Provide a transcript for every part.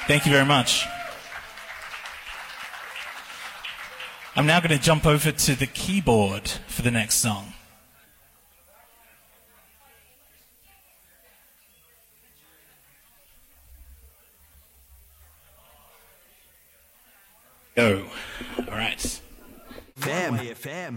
Thank you very much. I'm now going to jump over to the keyboard for the next song. Go. All right. FM.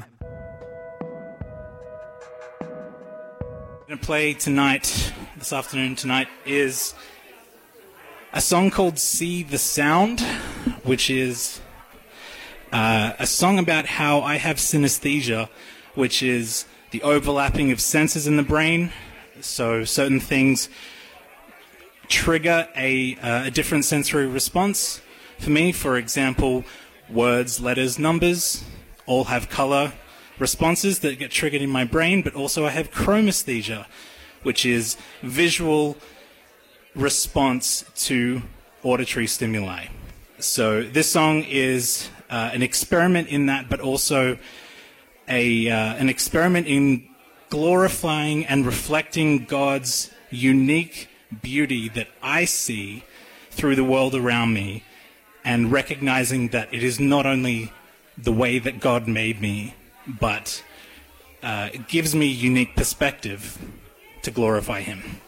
I'm going to play this afternoon tonight, is a song called See the Sound, which is a song about how I have synesthesia, which is the overlapping of senses in the brain. So certain things trigger a different sensory response for me. For example, words, letters, numbers all have color responses that get triggered in my brain, but also I have chromesthesia, which is visual response to auditory stimuli. So this song is an experiment in that, but also an experiment in glorifying and reflecting God's unique beauty that I see through the world around me, and recognizing that it is not only the way that God made me, but it gives me unique perspective to glorify Him.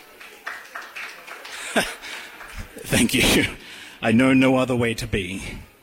Thank you. I know no other way to be.